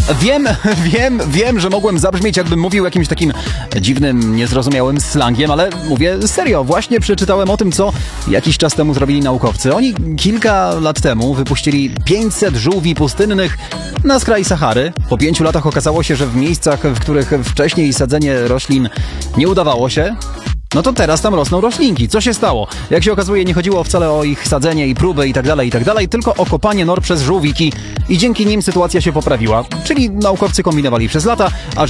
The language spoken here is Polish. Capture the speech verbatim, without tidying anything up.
Wiem, wiem, wiem, że mogłem zabrzmieć, jakbym mówił jakimś takim dziwnym, niezrozumiałym slangiem, ale mówię serio, właśnie przeczytałem o tym, co jakiś czas temu zrobili naukowcy. Oni kilka lat temu wypuścili pięćset żółwi pustynnych na skraj Sahary. Po pięciu latach okazało się, że w miejscach, w których wcześniej sadzenie roślin nie udawało się, no to teraz tam rosną roślinki. Co się stało? Jak się okazuje, nie chodziło wcale o ich sadzenie i próby i tak dalej, i tak dalej, tylko o kopanie nor przez żółwiki i dzięki nim sytuacja się poprawiła. Czyli naukowcy kombinowali przez lata, a